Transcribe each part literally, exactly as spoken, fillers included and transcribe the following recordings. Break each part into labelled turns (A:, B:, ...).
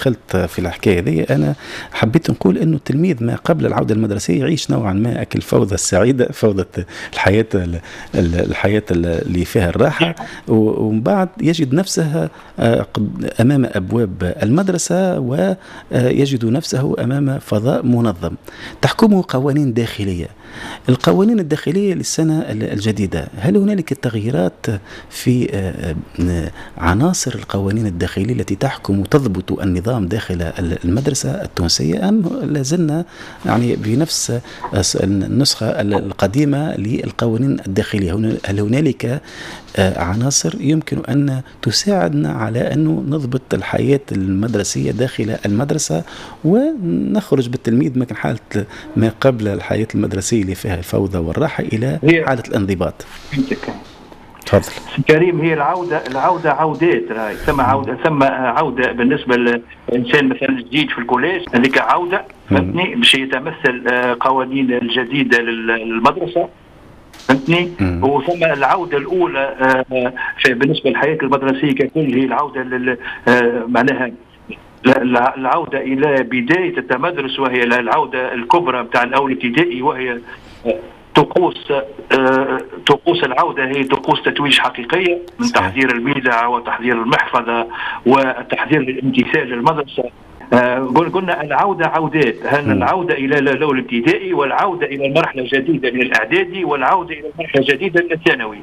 A: دخلت في الحكاية دي أنا حبيت نقول إنه التلميذ ما قبل العودة المدرسية يعيش نوعا ما أكل فوضى السعيدة، فوضى الحياة الحياة اللي فيها الراحة، ومن بعد يجد نفسه أمام أبواب المدرسة ويجد نفسه أمام فضاء منظم تحكمه قوانين داخلية. القوانين الداخلية للسنة الجديدة، هل هنالك تغييرات في عناصر القوانين الداخلية التي تحكم وتضبط النظام داخل المدرسة التونسية، أم لازلنا يعني بنفس النسخة القديمة للقوانين الداخلية؟ هل هنالك عناصر يمكن أن تساعدنا على أن نضبط الحياة المدرسية داخل المدرسة ونخرج بالتلميذ من حالة ما قبل الحياة المدرسية اللي فيها الفوضى والراحة إلى حالة الانضباط؟
B: تفضل كريم. هي العودة العودة عودات، راي ثم عودة ثم عودة بالنسبة للإنسان مثلا جديد في الكوليج، هذيك عودة فهمتني باش يتمثل قوانين الجديدة للمدرسة فهمتني. وثم العودة الأولى بالنسبة للحياة المدرسية ككل هي العودة معناها العودة إلى بداية التمدرس، وهي العودة الكبرى بتاع الأول ابتدائي، وهي طقوس طقوس العودة هي طقوس تتويج حقيقية من تحضير الميدع وتحضير المحفظة والتحضير للامتثال للمدرسة. قلنا العودة عودات، هل العودة إلى الأول الابتدائي، والعودة إلى المرحلة الجديدة من الإعدادي، والعودة إلى المرحلة الجديدة من الثانوي.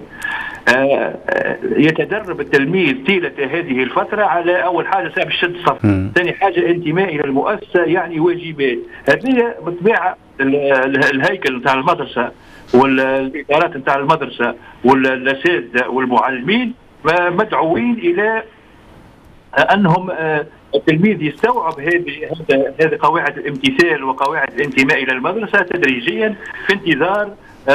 B: يتدرب التلميذ طيلة هذه الفترة على أول حاجة سبب الشد صف، ثاني حاجة انتماء إلى المؤسسة يعني واجبات. هذه بطبيعة الهيكل نتاع المدرسة والإدارات نتاع المدرسة والأساتذة والمعلمين مدعوين إلى أنهم التلميذ يستوعب هذه هذه قواعد الامتثال وقواعد الانتماء إلى المدرسة تدريجيا في انتظار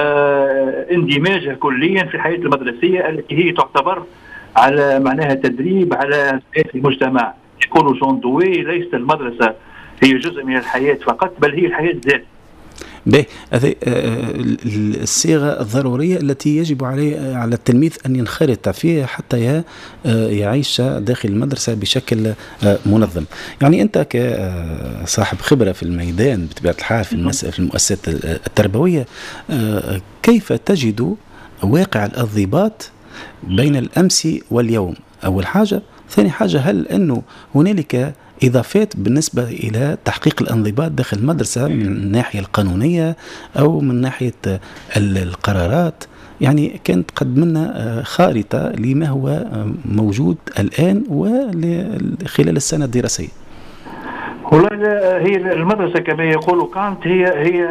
B: اندماجه كليا في الحياة المدرسية التي هي تعتبر على معناها تدريب على المجتمع، يكونوا جندوي. ليست المدرسة هي جزء من الحياة فقط، بل هي الحياة ذات.
A: به هذه الصيغة الضرورية التي يجب عليه على التلميذ أن ينخرط فيها حتى يعيش داخل المدرسة بشكل منظم. يعني أنت كصاحب خبرة في الميدان بطبيعة الحال في المؤسسات التربوية، كيف تجد واقع الانضباط بين الأمس واليوم؟ أول حاجة. ثاني حاجة، هل أنه هنالك إضافات بالنسبة إلى تحقيق الانضباط داخل المدرسة من الناحية القانونية أو من ناحية القرارات؟ يعني كانت قد منا خارطة لما هو موجود الآن وخلال السنة الدراسية.
B: والله هي المدرسة كما يقول كانت هي هي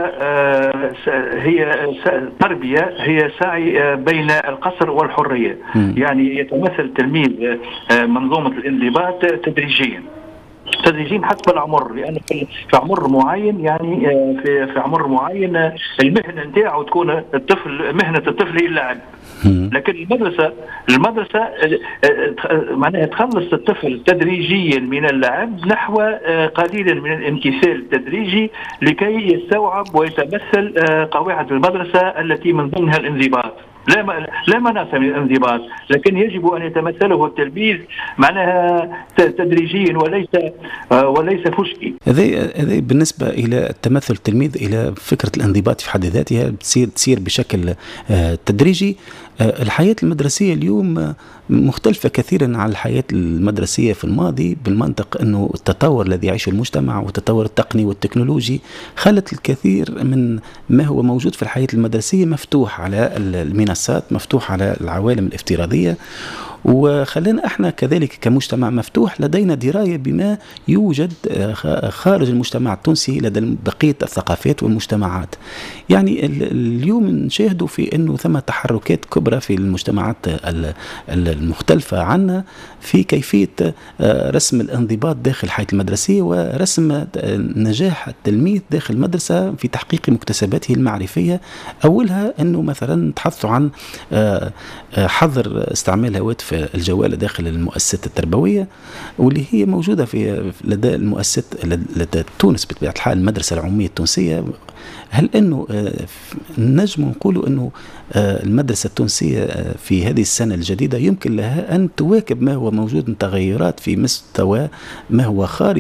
B: هي تربية، هي سعي بين القصر والحرية. م. يعني يتمثل التلميذ منظومة الانضباط تدريجيا تدريجيا حسب العمر، لأن في عمر معين يعني في في عمر معين المهنة نتاعو تكون الطفل، مهنة الطفل هي اللعب. لكن المدرسة المدرسة معناها تخلص الطفل تدريجيا من اللعب نحو قليلا من الامتثال التدريجي لكي يستوعب ويتمثل قواعد المدرسة التي من ضمنها الانضباط. لا ما لا مناص من الانضباط، لكن يجب ان يتمثله التلميذ معناها تدريجيا وليس وليس فجئي.
A: هذا هذا بالنسبه الى التمثل التلميذ الى فكره الانضباط في حد ذاتها بتصير تصير بشكل تدريجي. الحياه المدرسيه اليوم مختلفه كثيرا عن الحياه المدرسيه في الماضي، بالمنطق انه التطور الذي يعيشه المجتمع والتطور التقني والتكنولوجي خلت الكثير من ما هو موجود في الحياه المدرسيه مفتوح على المنصات، مفتوح على العوالم الافتراضيه، وخلينا احنا كذلك كمجتمع مفتوح لدينا دراية بما يوجد خارج المجتمع التونسي لدى بقية الثقافات والمجتمعات. يعني اليوم نشاهدوا في انه ثم تحركات كبرى في المجتمعات المختلفة عنا في كيفية رسم الانضباط داخل الحياة المدرسية ورسم نجاح التلميذ داخل المدرسة في تحقيق مكتسباته المعرفية. أولها أنه مثلا نتحدث عن حظر استعمال هواتف الجوال داخل المؤسسات التربوية، واللي هي موجودة في لدى المؤسسات لدى تونس بطبيعة الحال المدرسة العمومية التونسية. هل أنه نجم نقول أنه المدرسة التونسية في هذه السنة الجديدة يمكن لها أن تواكب ما هو موجود من تغيرات في مستوى ما هو خارج